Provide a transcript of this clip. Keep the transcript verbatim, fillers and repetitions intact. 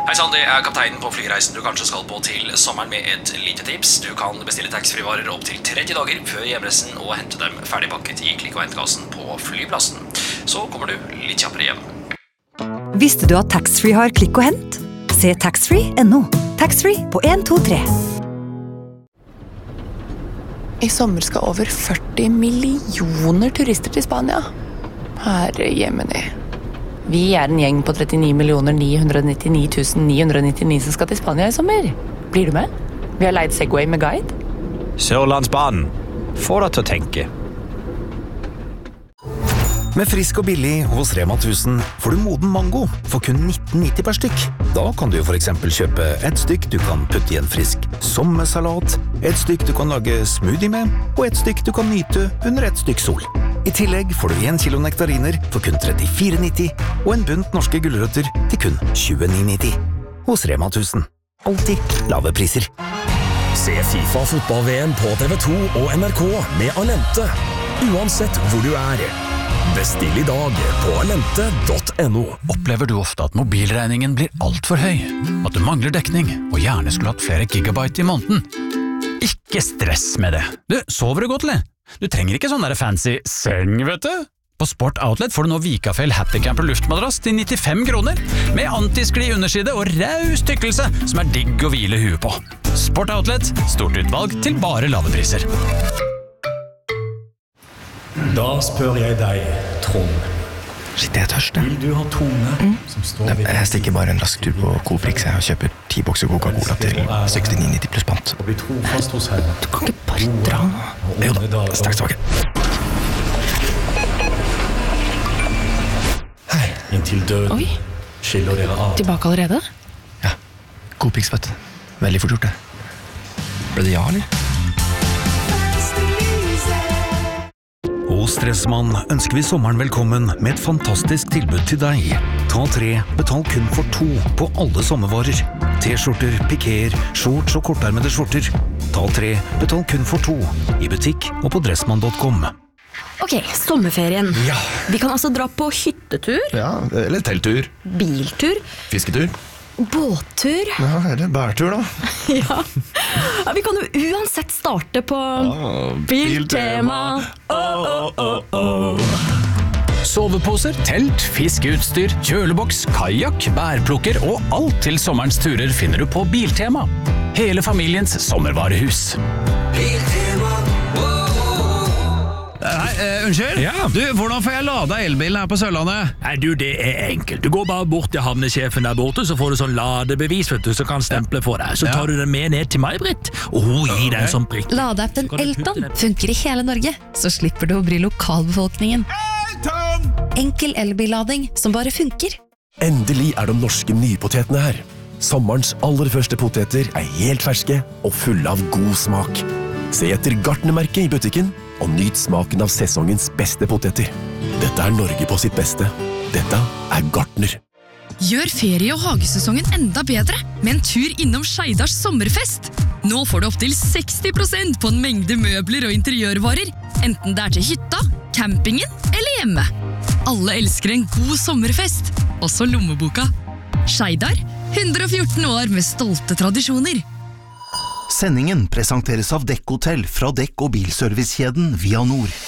Hei sann, det er kapteinen på flyreisen du kanskje skal på til sommeren med et lite tips. Du kan bestille taxfree-varer opp til tretti dager før hjemreisen og hente dem ferdigpakket i klikk- og hentkassen på flyplassen. Så kommer du litt kjappere hjem. Visste du at taxfree har klikk og hent? Se taxfree punktum no. Taxfree på en to tre. I sommer skal over førti millioner turister til Spania. Herre jemini. Vi er en gjeng på trettini millioner ni hundre nittini tusen ni hundre nittini som skal til Spania i sommer. Blir du med? Vi har leid Segway med guide. Sørlandsbanen. Få deg til å tenke. Med frisk og billig hos Rema tusen får du moden mango for kun nitten nitti per stykk. Da kan du for eksempel kjøpe et stykk du kan putte i en frisk sommersalat, et stykk du kan lage smoothie med, og et stykk du kan nyte under et stykk sol. I tillegg får du en kilo nektariner for kun trettifire nitti og en bunt norske gulrøtter til kun tjueni nitti. Hos Rema tusen. Alltid lave priser. Se FIFA fotball-V M på T V to og N R K med Alente. Uansett hvor du er. Bestill i dag på alente punktum no. Opplever du ofte at mobilregningen blir alt for høy? At du mangler dekning og gjerne skulle hatt flere gigabyte i måneden? Ikke stress med det. Du, sover du godt, eller? Du trenger ikke sånn der fancy seng, vet du? På Sport Outlet får du nå Vikafell Happy Camper luftmadrass til nittifem kroner, med antiskli underside og raus tykkelse som er digg å hvile huet på. Sport Outlet, stort utvalg til bare lave priser. Da spør jeg deg, Trond. Shit, jeg er tørst. Vil du ha tone mm. som står ved... Jeg stikker bare en rask tur på Coprix og kjøper ti bokser Coca-Cola til sekstini nitti pluss pant. Og bli trofast hos Herren. Du kan ikke bare dra nå. Jo da, straks tilbake. Hei. Inntil døden. Oi. Skiller dere av. Tilbake allerede? Ja, Coprix, vet du. Veldig fort gjort det. Ble det ja, eller? Hos Stressmann ønsker vi sommeren velkommen med et fantastisk tilbud til deg. Ta tre, betal kun for to på alle sommervarer. T-skjorter, pikéer, shorts og kortarmede skjorter. Ta tre, betal kun for to. I butikk og på dressmann punktum com. Ok, sommerferien. Ja. Vi kan altså dra på hyttetur. Ja, eller telttur. Biltur. Fisketur. Båttur. Ja, eller bærtur da. Ja. Ja, vi kan jo uansett starte på ah, Biltema. Oh, oh, oh, oh. Soveposer, telt, fiskeutstyr, kjøleboks, kajak, bærplukker og alt til sommerens turer finner du på Biltema. Hele familiens sommervarehus. Biltema. Hei, uh, unnskyld? Ja. Du, hvordan får jeg lada elbilen her på Sørlandet? Nei, du, det er enkelt. Du går bare bort til havnesjefen der borte, så får du sånn ladebevis, vet du, som kan stemple for deg. Så tar ja. du den med ned til meg, Britt, og hun gir okay. deg en sånn prikk. Ladeappen Elton funker i hele Norge, så slipper du å bry lokalbefolkningen. Elton! Enkel elbillading som bare funker. Endelig er de norske nypotetene her. Sommerens aller første poteter er helt ferske og fulle av god smak. Se etter Gartnermerket i butikken, og nyt smaken av sesongens beste poteter. Dette er Norge på sitt beste. Dette er Gartner. Gjør ferie- og hagesesongen enda bedre med en tur innom Skeidars sommerfest. Nå får du opp til seksti prosent på en mengde møbler og interiørvarer, enten det er til hytta, campingen eller hjemme. Alle elsker en god sommerfest, også lommeboka. Skeidar, hundre og fjorten år med stolte tradisjoner. Sendingen presenteres av Dekk Hotell fra Dekk- og bilservicekjeden Via Nord.